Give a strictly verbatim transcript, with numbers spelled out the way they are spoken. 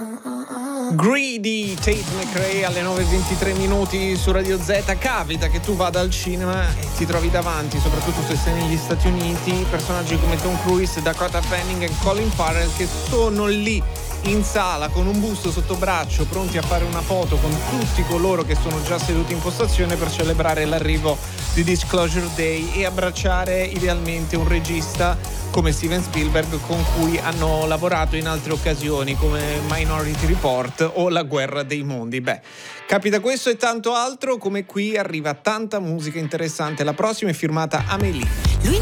Greedy, Tate McRae alle nove e ventitré minuti su Radio Z. Capita che tu vada al cinema e ti trovi davanti, soprattutto se sei negli Stati Uniti, personaggi come Tom Cruise, Dakota Fanning e Colin Farrell che sono lì in sala con un busto sotto braccio, pronti a fare una foto con tutti coloro che sono già seduti in postazione per celebrare l'arrivo di Disclosure Day e abbracciare idealmente un regista come Steven Spielberg con cui hanno lavorato in altre occasioni come Minority Report o La guerra dei mondi. Beh, capita questo e tanto altro, come qui arriva tanta musica interessante. La prossima è firmata Amélie. Lui